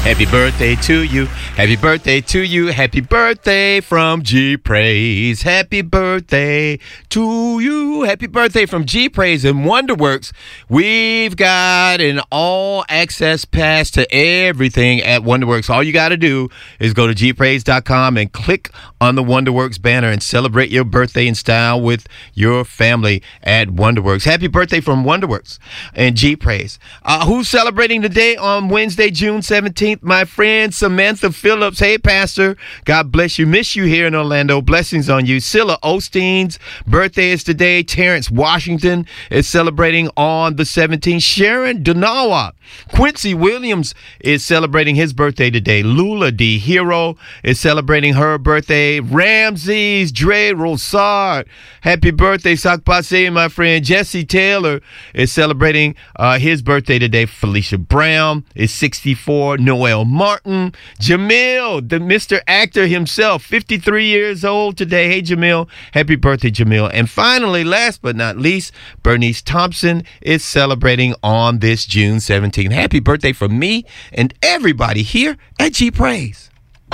Happy birthday to you. Happy birthday to you. Happy birthday from G Praise. Happy birthday to you. Happy birthday from G Praise and Wonderworks. We've got an all-access pass to everything at Wonderworks. All you got to do is go to gpraise.com and click on the Wonderworks banner and celebrate your birthday in style with your family at Wonderworks. Happy birthday from Wonderworks and G Praise. Who's celebrating today on Wednesday, June 17th? My friend Samantha Phillips. Hey, Pastor. God bless you. Miss you here in Orlando. Blessings on you. Scylla Osteen's birthday is today. Terrence Washington is celebrating on the 17th. Sharon Donawa. Quincy Williams is celebrating his birthday today. Lula D. Hero is celebrating her birthday. Ramses Dre Rosard. Happy birthday, Sakpase, my friend. Jesse Taylor is celebrating his birthday today. Felicia Brown is 64. Noel Martin. Jamil, the Mr. Actor himself, 53 years old today. Hey, Jamil. Happy birthday, Jamil. And finally, last but not least, Bernice Thompson is celebrating on this June 17th. Happy birthday from me and everybody here at G Praise.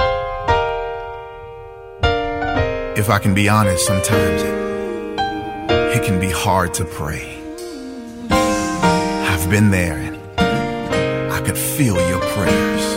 If I can be honest, sometimes it can be hard to pray. I've been there and I could feel your prayers.